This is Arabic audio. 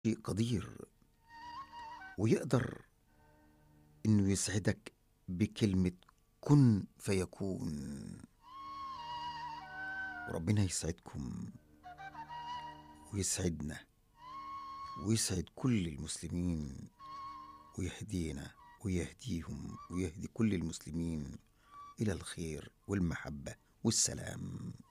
شيء قدير، ويقدر إنه يسعدك بكلمة كن فيكون. وربنا يسعدكم ويسعدنا ويسعد كل المسلمين، ويهدينا ويهديهم ويهدي كل المسلمين إلى الخير والمحبة والسلام.